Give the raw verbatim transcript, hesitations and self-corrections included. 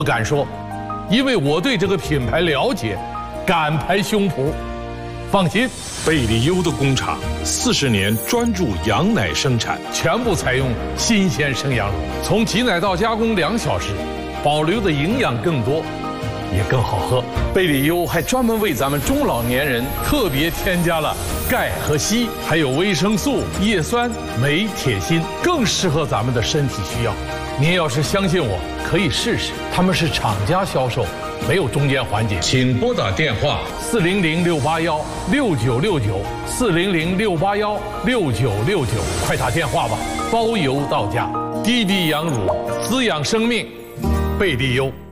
不敢说，因为我对这个品牌了解，敢拍胸脯。放心， 贝利优的工厂四十年专注羊奶生产， 全部采用新鲜生羊乳，从挤奶到加工两小时，保留的营养更多，也更好喝。贝利优还专门为咱们中老年人特别添加了钙和硒，还有维生素、叶酸、镁、铁、锌，更适合咱们的身体需要。您要是相信我，可以试试，他们是厂家销售，没有中间环节。请拨打电话四零零六八幺六九六九四零零六八幺六九六九，快打电话吧，包邮到家。低低羊乳滋养生命，贝利优。